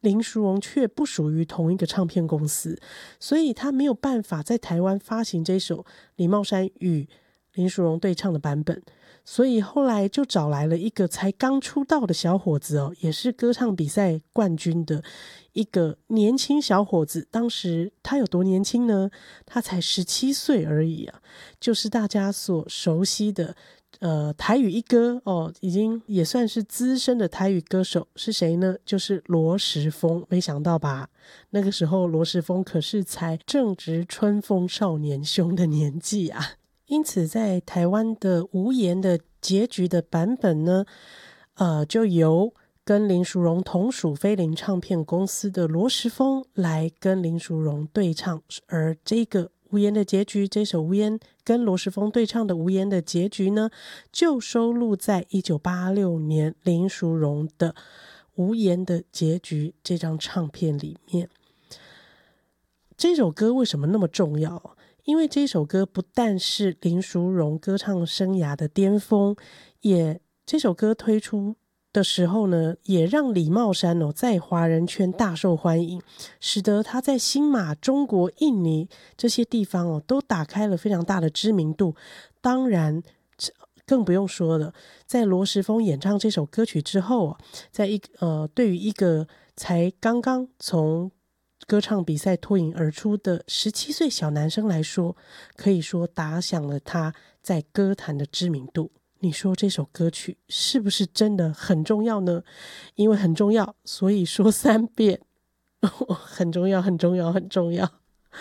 林淑荣却不属于同一个唱片公司，所以他没有办法在台湾发行这首李茂山与林淑荣对唱的版本，所以后来就找来了一个才刚出道的小伙子也是歌唱比赛冠军的一个年轻小伙子。当时他有多年轻呢？他才17岁而已就是大家所熟悉的台语一哥已经也算是资深的台语歌手，是谁呢？就是罗时丰。没想到吧，那个时候罗时丰可是才正值春风少年兄的年纪因此在台湾的无言的结局的版本呢，就由跟林淑荣同属飞林唱片公司的罗时丰来跟林淑荣对唱，而这个无言的结局，这首无言跟罗时丰对唱的无言的结局呢，就收录在1986年林淑荣的无言的结局这张唱片里面。这首歌为什么那么重要？因为这首歌不但是林淑荣歌唱生涯的巅峰，这首歌推出的时候呢，也让李茂山在华人圈大受欢迎，使得他在新马、中国、印尼这些地方都打开了非常大的知名度。当然更不用说了，在罗时丰演唱这首歌曲之后对于一个才刚刚从歌唱比赛脱颖而出的17岁小男生来说，可以说打响了他在歌坛的知名度。你说这首歌曲是不是真的很重要呢？因为很重要，所以说3遍很重要很重要很重要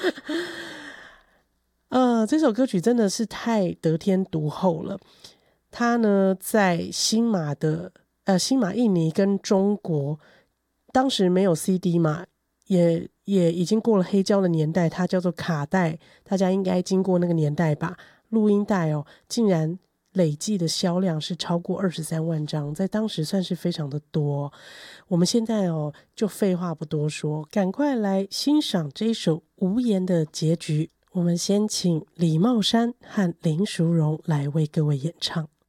这首歌曲真的是太得天独厚了。它呢在新马、印尼跟中国，当时没有 CD 嘛，也已经过了黑胶的年代，它叫做卡带，大家应该经过那个年代吧。录音带竟然累计的销量是超过23万张，在当时算是非常的多。我们现在就废话不多说，赶快来欣赏这首无言的结局。我们先请李茂山和林淑荣来为各位演唱。